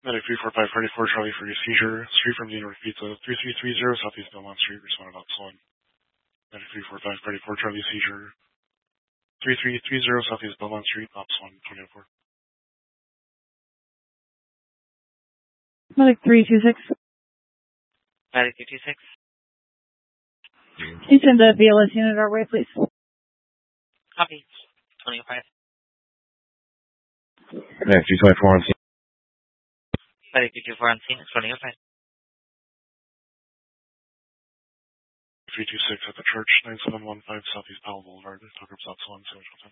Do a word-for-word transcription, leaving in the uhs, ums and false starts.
Medic three four five thirty-four Charlie for your seizure. Street from the New York Pizza. three three three zero Southeast Belmont Street. Responded Ops one. Medic three four five thirty-four Charlie seizure. three three three zero Southeast Belmont Street. Ops one. twenty oh four. Medic three two six. Medic three two six. Can you send the B L S unit our way, please? Copy. twenty oh five. Medic two twenty-four on scene. Medic two twenty-four on scene. twenty oh five. three two six at the church. nine seven one five Southeast Powell Boulevard. Talk groups Ops one.